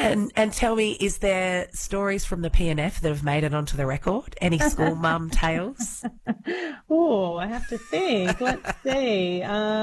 And tell me, is there stories from the PNF that have made it onto the record? Any school mum tales? Oh, I have to think. Let's see.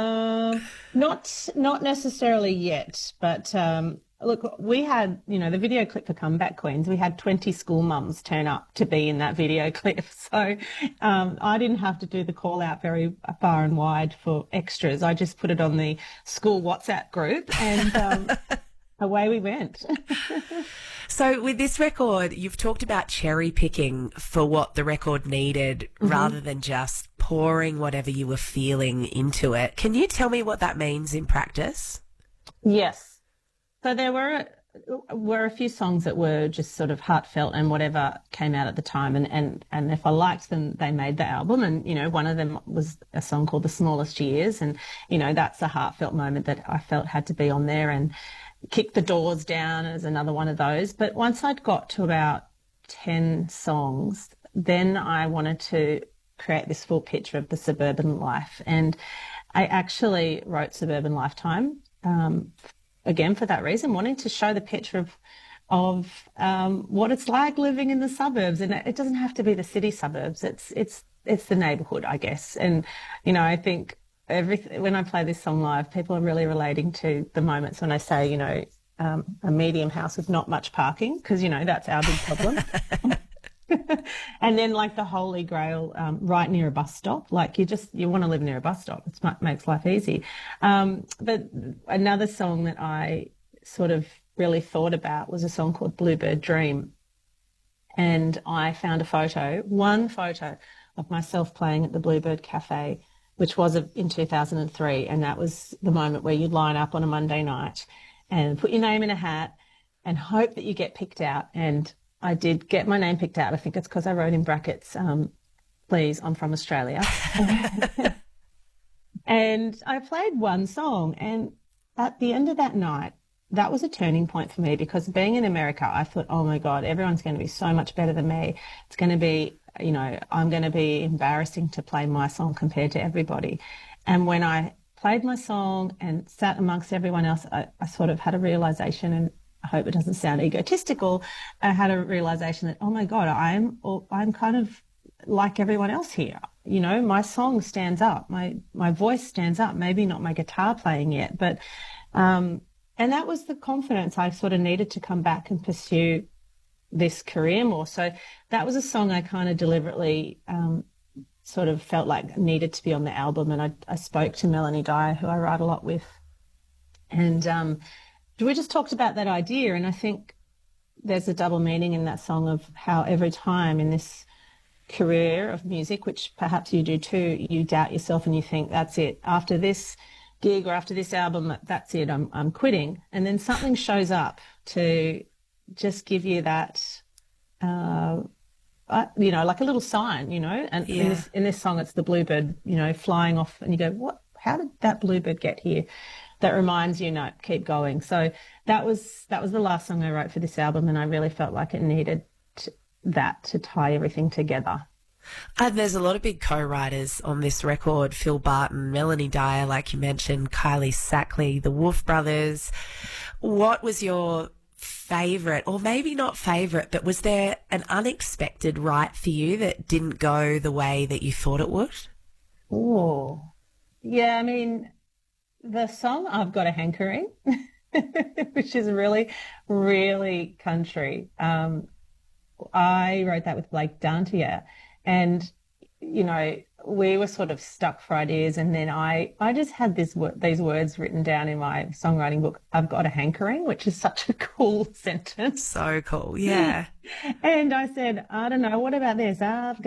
Not necessarily yet, but look, we had, the video clip for Comeback Queens. We had 20 school mums turn up to be in that video clip, so I didn't have to do the call out very far and wide for extras. I just put it on the school WhatsApp group, and away we went. So with this record, you've talked about cherry picking for what the record needed rather than just pouring whatever you were feeling into it. Can you tell me what that means in practice? Yes. So there were a few songs that were just sort of heartfelt and whatever came out at the time. And if I liked them, they made the album. And, one of them was a song called The Smallest Years. And, that's a heartfelt moment that I felt had to be on there. And Kick the Doors Down as another one of those. But once I'd got to about 10 songs, then I wanted to create this full picture of the suburban life. And I actually wrote Suburban Lifetime, again, for that reason, wanting to show the picture of what it's like living in the suburbs. And it doesn't have to be the city suburbs. It's the neighbourhood, I guess. And, I think when I play this song live, people are really relating to the moments when I say, a medium house with not much parking, because, that's our big problem. And then like the Holy Grail, right near a bus stop, like you want to live near a bus stop. It makes life easy. But another song that I sort of really thought about was a song called Bluebird Dream. And I found one photo of myself playing at the Bluebird Cafe, which was in 2003. And that was the moment where you'd line up on a Monday night and put your name in a hat and hope that you get picked out. And I did get my name picked out. I think it's because I wrote in brackets, please, I'm from Australia. And I played one song. And at the end of that night, that was a turning point for me, because being in America, I thought, oh my God, everyone's going to be so much better than me. It's going to be, I'm going to be embarrassing to play my song compared to everybody. And when I played my song and sat amongst everyone else, I sort of had a realization, and I hope it doesn't sound egotistical. I had a realization that, oh my God, I'm kind of like everyone else here. My song stands up, my voice stands up, maybe not my guitar playing yet, but, and that was the confidence I sort of needed to come back and pursue this career more. So that was a song I kind of deliberately, sort of felt like needed to be on the album. And I spoke to Melanie Dyer, who I write a lot with, and, we just talked about that idea, and I think there's a double meaning in that song of how every time in this career of music, which perhaps you do too, you doubt yourself and you think, that's it. After this gig or after this album, that's it, I'm quitting. And then something shows up to just give you that, like a little sign, and in this song, it's the bluebird, flying off, and you go, what? How did that bluebird get here? That reminds you, no, keep going. So that was the last song I wrote for this album, and I really felt like it needed that to tie everything together. And there's a lot of big co-writers on this record: Phil Barton, Melanie Dyer, like you mentioned, Kylie Sackley, the Wolf Brothers. What was your favourite, or maybe not favourite, but was there an unexpected write for you that didn't go the way that you thought it would? Oh, yeah, I mean, the song I've Got a Hankering, which is really, really country. I wrote that with Blake Dantier, and, we were sort of stuck for ideas, and then I just had these words written down in my songwriting book, I've got a hankering, which is such a cool sentence. So cool, yeah. And I said, I don't know, what about this? I've